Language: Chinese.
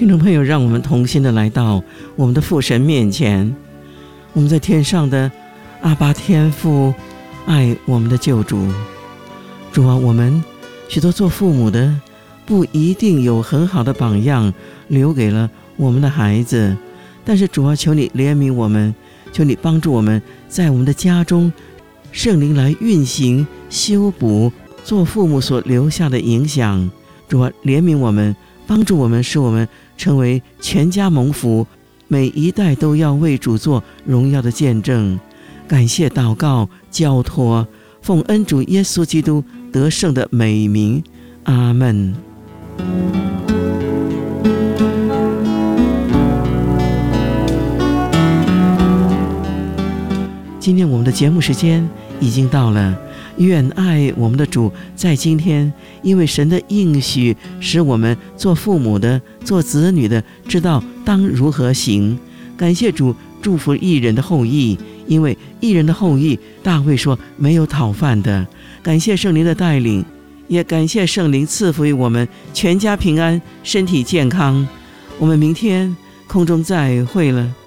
听众朋友，让我们同心的来到我们的父神面前。我们在天上的阿爸天父，爱我们的救主。主啊，我们许多做父母的不一定有很好的榜样留给了我们的孩子，但是主啊，求你怜悯我们，求你帮助我们在我们的家中，圣灵来运行修补做父母所留下的影响。主啊，怜悯我们，帮助我们，使我们成为全家蒙福，每一代都要为主做荣耀的见证。感谢祷告交托，奉恩主耶稣基督得胜的美名，阿们。今天我们的节目时间已经到了，愿爱我们的主在今天因为神的应许，使我们做父母的做子女的知道当如何行。感谢主祝福义人的后裔，因为义人的后裔大卫说没有讨饭的。感谢圣灵的带领，也感谢圣灵赐福于我们全家平安，身体健康。我们明天空中再会了。